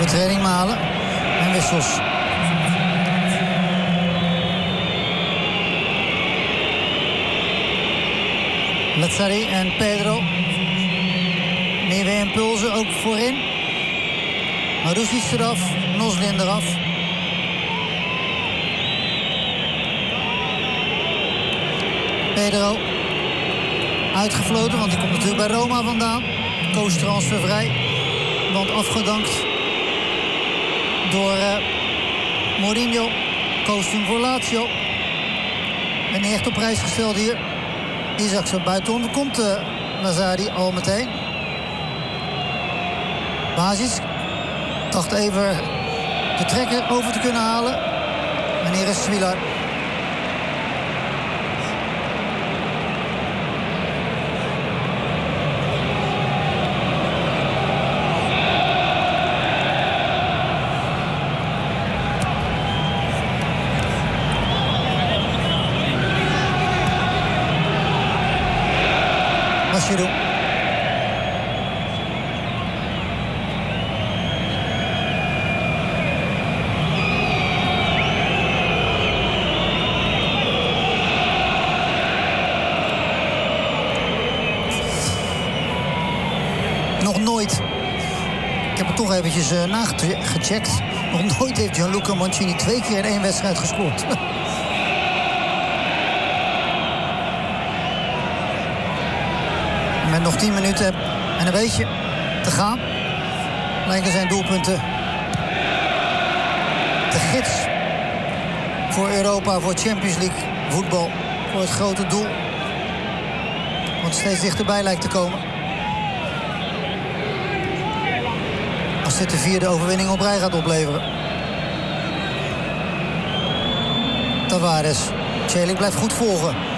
Overtreding Malen. En wissels. Lazzari en Pedro. Nieuwe impulsen, ook voorin. Marusic eraf, Noslin eraf. Pedro. Uitgefloten, want die komt natuurlijk bij Roma vandaan. Koos transfervrij. Want afgedankt door Mourinho. Koos toen voor Lazio. En niet echt op prijs gesteld hier. Isaacson buitenom. Komt Lazzari al meteen. Basis. Dacht even de trekker over te kunnen halen. En hier is Swilar. Bashirou. Nog nooit. Ik heb het toch eventjes nagecheckt. Nog nooit heeft Gianluca Mancini 2 keer in 1 wedstrijd gescoord. Met nog 10 minuten en een beetje te gaan. Lijken zijn doelpunten de gids voor Europa, voor Champions League voetbal. Voor het grote doel. Wat steeds dichterbij lijkt te komen. Als dit de 4e overwinning op rij gaat opleveren. Tavares. Celik blijft goed volgen.